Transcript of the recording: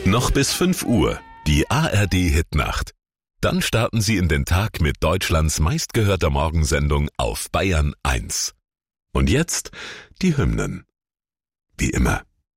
Noch bis 5 Uhr, die ARD-Hitnacht. Dann starten Sie in den Tag mit Deutschlands meistgehörter Morgensendung auf Bayern 1. Und jetzt die Hymnen. Wie immer.